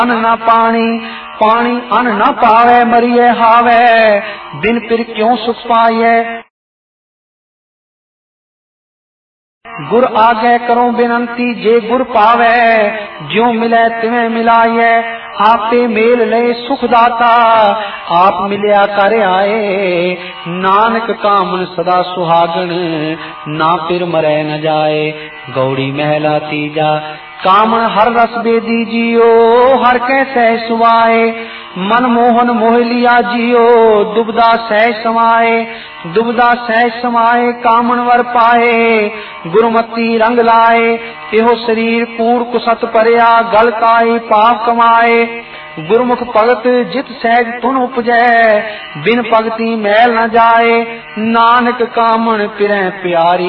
अन्न न पानी, पानी अन्न न पावे, मरिए हावे, बिन फिर क्यों सुख पाइए। गुर आगे करो बिनंती, जे गुर पावे, ज्यों मिले तिवें मिलाइए। आपे मेल ले सुख दाता, आप मिलया कर आए। नानक कामन सदा सुहागन, ना फिर मरे न जाए। गौड़ी महला तीजा। कामन हर रस बेदी जियो, हर के सह सुवाए। मन मोहन मोह लिया जियो, दुबदा सह समाए। दुबदा सह समाए, कामन वर पाए। गुरुमती रंग लाए, एहो शरीर कूड़ कुसत परिया, गल काई पाप कमाए। गुरमुख भगत जित सहज तुन उपजै, बिन भगति मैल न जाए। नानक कामन पिरै प्यारी,